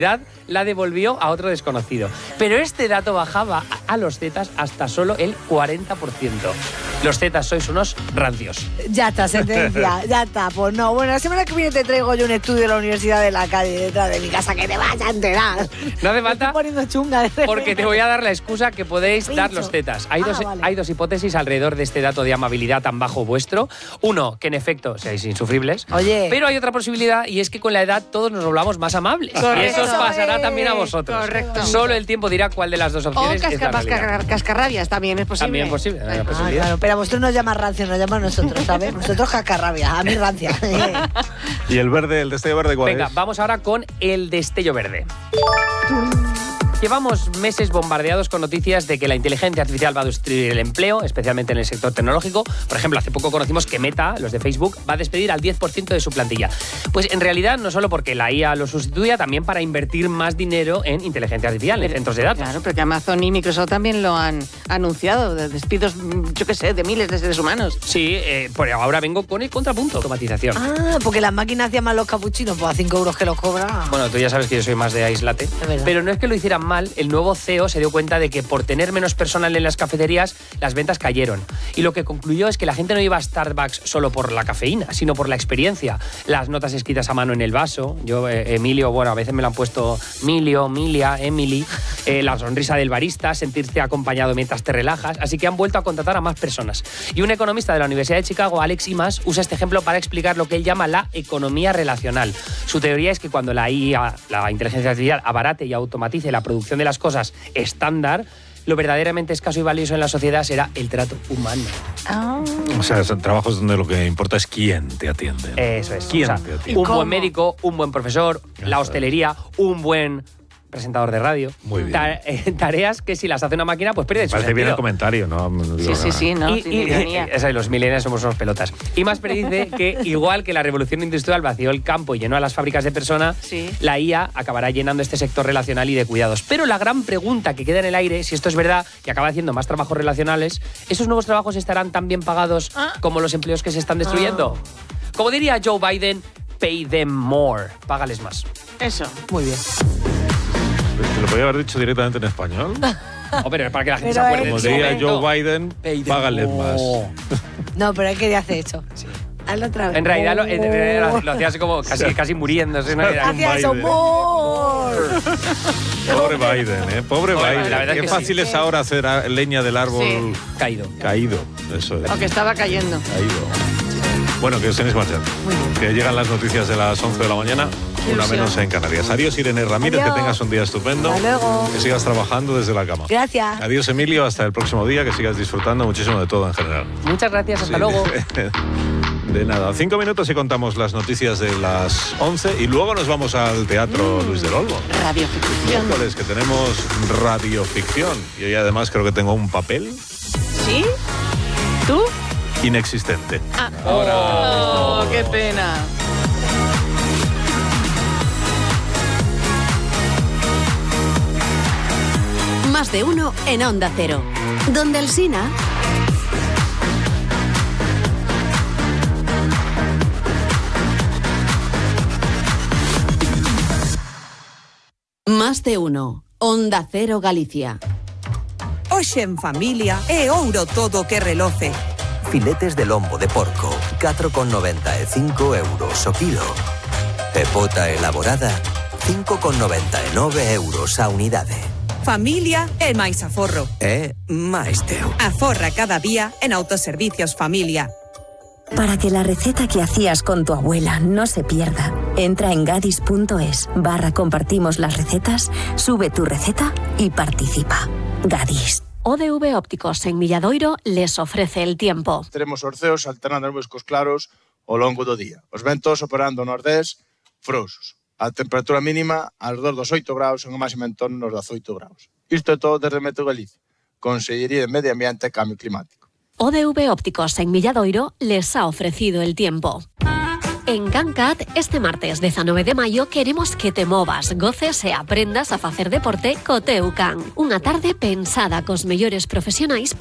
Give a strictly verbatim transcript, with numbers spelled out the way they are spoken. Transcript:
la devolvió a otro desconocido. Pero este dato bajaba a los zetas hasta solo el cuarenta por ciento. Los zetas sois unos rancios. Ya está, sentencia, ya está. Pues no, bueno, la semana que viene te traigo yo un estudio de la Universidad de la Calle detrás de mi casa que te vaya a enterar. No hace falta, me estoy poniendo chunga. porque te voy a dar la excusa que podéis Pincho. dar los zetas. Hay, ah, dos, vale. hay dos hipótesis alrededor de este dato de amabilidad tan bajo vuestro. Uno, que en efecto seáis insufribles. Oye. Pero hay otra posibilidad y es que con la edad todos nos volvamos más amables. Correcto. Y eso os pasará también a vosotros. Correcto. Solo el tiempo dirá cuál de las dos opciones o casca, es la realidad. casca, cascarrabias también es posible. También es posible. Ah, claro, pero a vosotros nos llaman rancios, nos llaman nosotros, ¿sabes? Nosotros cascarrabias, a mí rancia. ¿Y el verde, el destello verde cuál Venga, es? vamos ahora con el destello verde. Llevamos meses bombardeados con noticias de que la inteligencia artificial va a destruir el empleo, especialmente en el sector tecnológico. Por ejemplo, hace poco conocimos que Meta, los de Facebook, va a despedir al diez por ciento de su plantilla. Pues en realidad no solo porque la I A lo sustituya, también para invertir más dinero en inteligencia artificial, pero, en centros de datos. Claro, porque Amazon y Microsoft también lo han anunciado, de despidos, yo qué sé, de miles de seres humanos. Sí, eh, por ahora vengo con el contrapunto, automatización. Ah, porque las máquinas hacían más los capuchinos, pues a cinco euros que los cobran. Bueno, tú ya sabes que yo soy más de aislate, pero no es que lo hicieran mal. El nuevo C E O se dio cuenta de que por tener menos personal en las cafeterías, las ventas cayeron. Y lo que concluyó es que la gente no iba a Starbucks solo por la cafeína, sino por la experiencia. Las notas escritas a mano en el vaso. Yo, eh, Emilio, bueno, a veces me lo han puesto Milio, Milia, Emily. Eh, la sonrisa del barista, sentirte acompañado mientras te relajas. Así que han vuelto a contratar a más personas. Y un economista de la Universidad de Chicago, Alex Imas, usa este ejemplo para explicar lo que él llama la economía relacional. Su teoría es que cuando la I A, la inteligencia artificial, abarate y automatice la producción de las cosas estándar, lo verdaderamente escaso y valioso en la sociedad será el trato humano. Oh. O sea, son trabajos donde lo que importa es quién te atiende. Eso es. ¿Quién o sea, te atiende? un buen médico, un buen profesor, la hostelería, un buen presentador de radio. Muy bien. Ta- eh, tareas que si las hace una máquina, pues pierde su Parece sentido. bien el comentario, ¿no? Digo, Sí, sí, sí, ¿no? Y, Sin y, ironía. o sea, los millennials somos unos pelotas. Y más predice que, igual que la revolución industrial vació el campo y llenó a las fábricas de personas, Sí. la I A acabará llenando este sector relacional y de cuidados. Pero la gran pregunta que queda en el aire, si esto es verdad, y acaba haciendo más trabajos relacionales, ¿esos nuevos trabajos estarán tan bien pagados Ah. como los empleos que se están destruyendo? Ah. Como diría Joe Biden, pay them more. Págales más. Eso. Muy bien. Te lo podía haber dicho directamente en español. Oh, pero es para que la gente Pero se acuerde Como de ese diría momento. Joe Biden, Pay them págales más. more. No, pero hay que hacer eso. Sí. Hazlo otra vez. En realidad lo, en realidad lo- lo hacía así como casi, casi muriéndose, ¿no? Era- Hacía eso. Biden. More. Pobre Biden, ¿eh? Pobre Pobre Biden. Biden, la verdad Qué es que fácil sí. es ahora hacer a- leña del árbol Sí. Caído. caído. Eso es. Aunque estaba cayendo. Caído. Bueno, que os tenéis marchando. Que llegan las noticias de las once de la mañana, una ilusión. menos en Canarias. Adiós, Irene Ramírez, Adiós. que tengas un día estupendo. Hasta luego. Que sigas trabajando desde la cama. Gracias. Adiós, Emilio, hasta el próximo día, que sigas disfrutando muchísimo de todo en general. Muchas gracias, hasta Sí. luego. De nada. Cinco minutos y contamos las noticias de las once y luego nos vamos al Teatro Luis del Olmo. Radioficción. Miércoles, que tenemos radioficción. Y hoy además creo que tengo un papel ¿Sí? ¿Tú? inexistente. Ah. Oh, qué pena. Más de uno en Onda Cero. Donde el Sina... Más de uno. Onda Cero Galicia. Hoxe en familia é ouro todo que reloce. Filetes de lombo de porco, catro con noventa e cinco euros o kilo. E pota elaborada, cinco con noventa e nove euros a unidade. Familia é máis aforro. É máis teu. Aforra cada día en Autoservicios Familia. Para que la receta que hacías con tu abuela no se pierda, entra en gadis punto es barra compartimos las recetas, sube tu receta y participa. Gadis. O D V Ópticos en Milladoiro les ofrece el tiempo. Teremos orceos alternando nubes cos claros ao longo do día. Os ventos operando nordés frouxos. A temperatura mínima alrededor dos oito graus e unha máxima en torno aos dezoito graus. Isto é todo desde Meteo Galicia, Consellería de Medio Ambiente e Cambio Climático. O D V Ópticos en Milladoiro les ha ofrecido el tiempo. En CanCat, este martes diecinueve de maio, queremos que te movas, goces e aprendas a facer deporte co teu can. Unha tarde pensada cos mellores profesionais